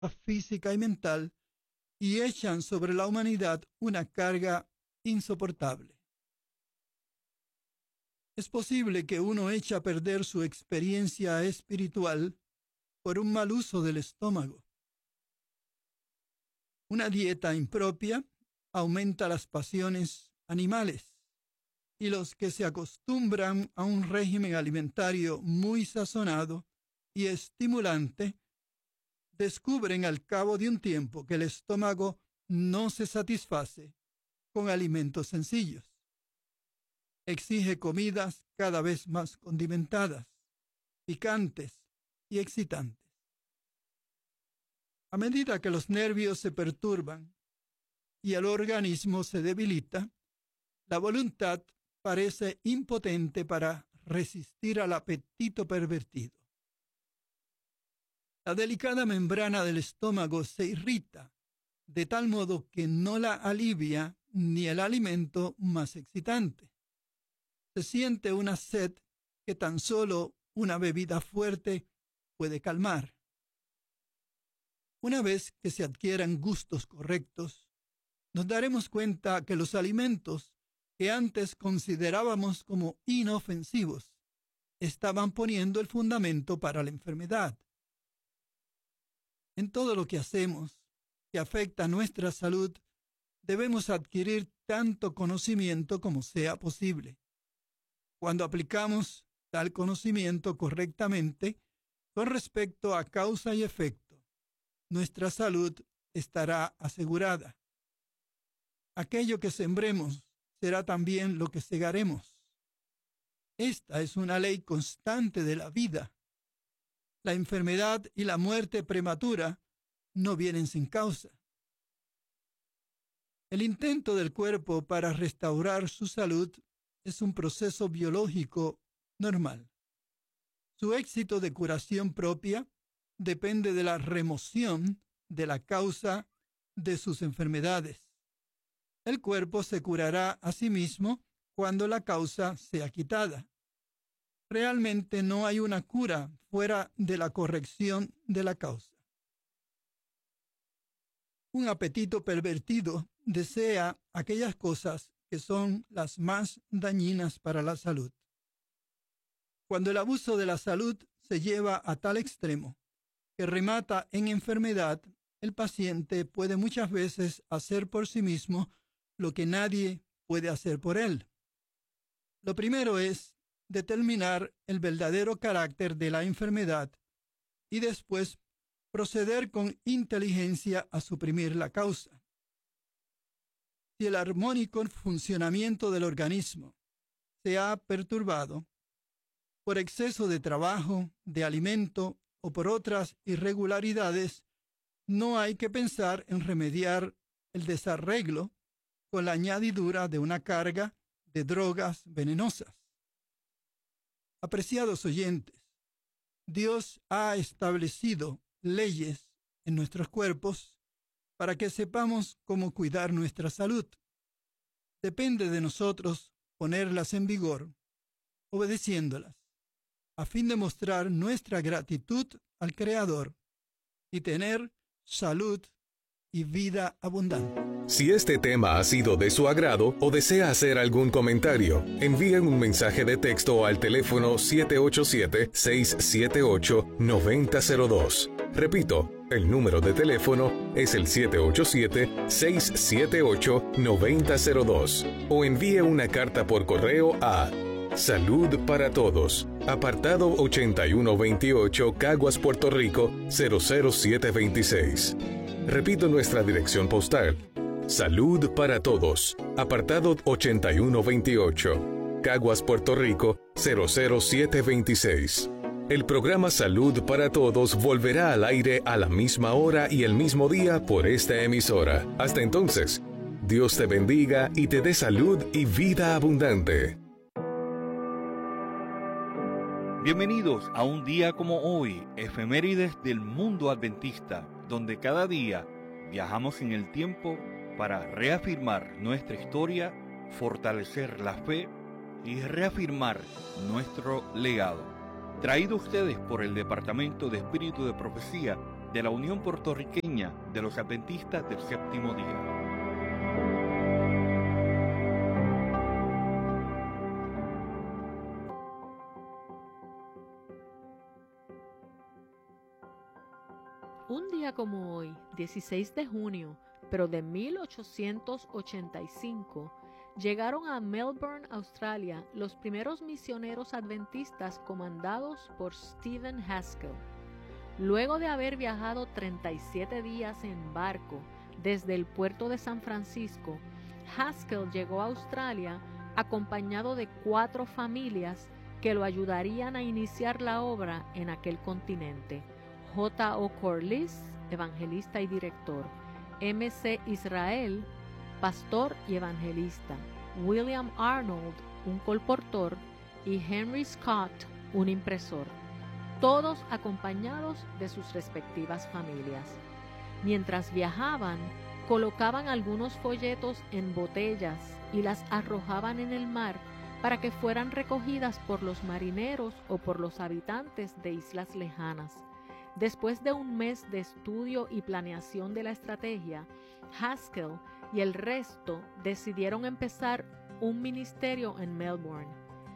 física y mental y echan sobre la humanidad una carga insoportable. Es posible que uno eche a perder su experiencia espiritual por un mal uso del estómago. Una dieta impropia aumenta las pasiones animales y los que se acostumbran a un régimen alimentario muy sazonado y estimulante descubren al cabo de un tiempo que el estómago no se satisface con alimentos sencillos. Exige comidas cada vez más condimentadas, picantes y excitantes. A medida que los nervios se perturban y el organismo se debilita, la voluntad parece impotente para resistir al apetito pervertido. La delicada membrana del estómago se irrita de tal modo que no la alivia ni el alimento más excitante. Se siente una sed que tan solo una bebida fuerte puede calmar. Una vez que se adquieran gustos correctos, nos daremos cuenta que los alimentos que antes considerábamos como inofensivos estaban poniendo el fundamento para la enfermedad. En todo lo que hacemos que afecta a nuestra salud, debemos adquirir tanto conocimiento como sea posible. Cuando aplicamos tal conocimiento correctamente con respecto a causa y efecto, nuestra salud estará asegurada. Aquello que sembremos será también lo que segaremos. Esta es una ley constante de la vida. La enfermedad y la muerte prematura no vienen sin causa. El intento del cuerpo para restaurar su salud es un proceso biológico normal. Su éxito de curación propia depende de la remoción de la causa de sus enfermedades. El cuerpo se curará a sí mismo cuando la causa sea quitada. Realmente no hay una cura fuera de la corrección de la causa. Un apetito pervertido desea aquellas cosas que son las más dañinas para la salud. Cuando el abuso de la salud se lleva a tal extremo que remata en enfermedad, el paciente puede muchas veces hacer por sí mismo lo que nadie puede hacer por él. Lo primero es determinar el verdadero carácter de la enfermedad y después proceder con inteligencia a suprimir la causa. Si el armónico funcionamiento del organismo se ha perturbado por exceso de trabajo, de alimento o por otras irregularidades, no hay que pensar en remediar el desarreglo con la añadidura de una carga de drogas venenosas. Apreciados oyentes, Dios ha establecido leyes en nuestros cuerpos para que sepamos cómo cuidar nuestra salud. Depende de nosotros ponerlas en vigor, obedeciéndolas, a fin de mostrar nuestra gratitud al Creador y tener salud y vida abundante. Si este tema ha sido de su agrado o desea hacer algún comentario, envíe un mensaje de texto al teléfono 787-678-9002. Repito, el número de teléfono es el 787-678-9002. O envíe una carta por correo a Salud para Todos, apartado 8128, Caguas, Puerto Rico, 00726. Repito nuestra dirección postal. Salud para Todos, apartado 8128, Caguas, Puerto Rico, 00726. El programa Salud para Todos volverá al aire a la misma hora y el mismo día por esta emisora. Hasta entonces, Dios te bendiga y te dé salud y vida abundante. Bienvenidos a un día como hoy, efemérides del mundo adventista, donde cada día viajamos en el tiempo para reafirmar nuestra historia, fortalecer la fe y reafirmar nuestro legado. Traído a ustedes por el Departamento de Espíritu de Profecía de la Unión Puertorriqueña de los Adventistas del Séptimo Día. Un día como hoy, 16 de junio, pero de 1885, llegaron a Melbourne, Australia, los primeros misioneros adventistas comandados por Stephen Haskell. Luego de haber viajado 37 días en barco desde el puerto de San Francisco, Haskell llegó a Australia acompañado de 4 familias que lo ayudarían a iniciar la obra en aquel continente. J.O. Corliss, evangelista y director; M.C. Israel, pastor y evangelista; William Arnold, un colportor; y Henry Scott, un impresor, todos acompañados de sus respectivas familias. Mientras viajaban, colocaban algunos folletos en botellas y las arrojaban en el mar para que fueran recogidas por los marineros o por los habitantes de islas lejanas. Después de un mes de estudio y planeación de la estrategia, Haskell y el resto decidieron empezar un ministerio en Melbourne.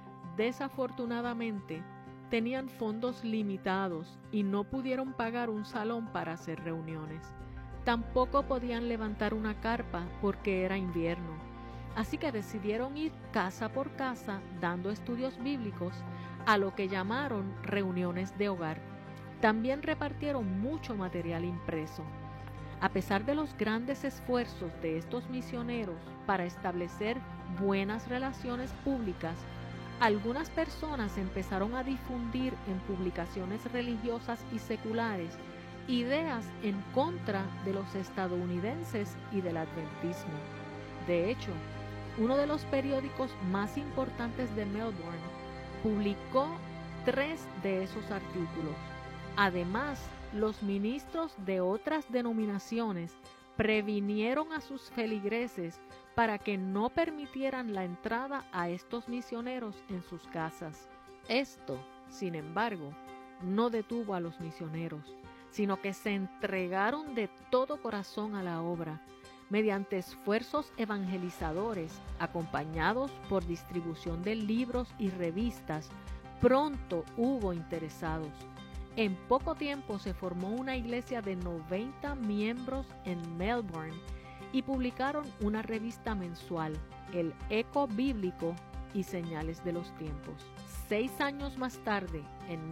Desafortunadamente, tenían fondos limitados y no pudieron pagar un salón para hacer reuniones. Tampoco podían levantar una carpa porque era invierno. Así que decidieron ir casa por casa dando estudios bíblicos, a lo que llamaron reuniones de hogar. También repartieron mucho material impreso. A pesar de los grandes esfuerzos de estos misioneros para establecer buenas relaciones públicas, algunas personas empezaron a difundir en publicaciones religiosas y seculares ideas en contra de los estadounidenses y del adventismo. De hecho, uno de los periódicos más importantes de Melbourne publicó 3 de esos artículos. Además, los ministros de otras denominaciones previnieron a sus feligreses para que no permitieran la entrada a estos misioneros en sus casas. Esto, sin embargo, no detuvo a los misioneros, sino que se entregaron de todo corazón a la obra, mediante esfuerzos evangelizadores, acompañados por distribución de libros y revistas. Pronto hubo interesados. En poco tiempo se formó una iglesia de 90 miembros en Melbourne y publicaron una revista mensual, el Eco Bíblico y Señales de los Tiempos. 6 años más tarde, en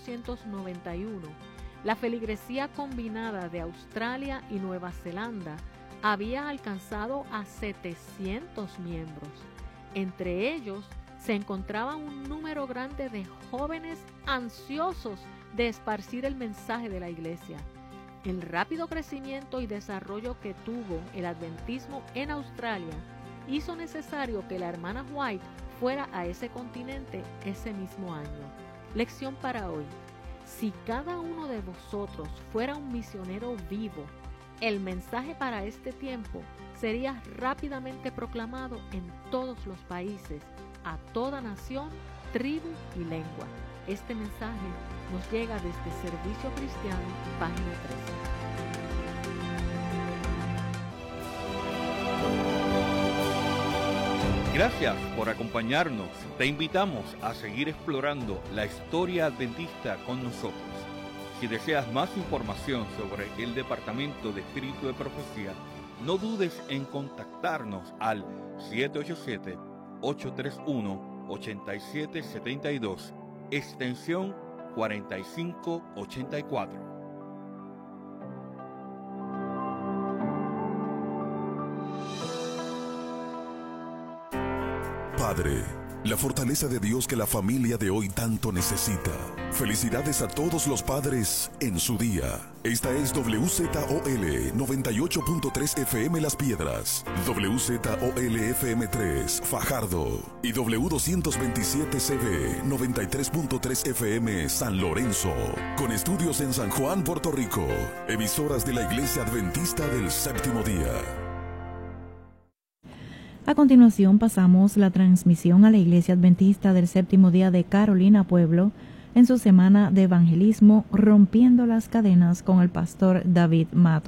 1891, la feligresía combinada de Australia y Nueva Zelanda había alcanzado a 700 miembros. Entre ellos se encontraba un número grande de jóvenes ansiosos de esparcir el mensaje de la iglesia. El rápido crecimiento y desarrollo que tuvo el adventismo en Australia hizo necesario que la hermana White fuera a ese continente ese mismo año. Lección para hoy: si cada uno de vosotros fuera un misionero vivo, el mensaje para este tiempo sería rápidamente proclamado en todos los países, a toda nación, tribu y lengua. Este mensaje nos llega desde Servicio Cristiano, página 13. Gracias por acompañarnos. Te invitamos a seguir explorando la historia adventista con nosotros. Si deseas más información sobre el Departamento de Espíritu de Profecía, no dudes en contactarnos al 787-831-8772, extensión 4584. Padre, la fortaleza de Dios que la familia de hoy tanto necesita. Felicidades a todos los padres en su día. Esta es WZOL 98.3 FM Las Piedras, WZOL FM 3 Fajardo y W227CB 93.3 FM San Lorenzo, con estudios en San Juan, Puerto Rico. Emisoras de la Iglesia Adventista del Séptimo Día. A continuación pasamos la transmisión a la Iglesia Adventista del Séptimo Día de Carolina Pueblo, en su semana de evangelismo Rompiendo las Cadenas con el pastor David Mato.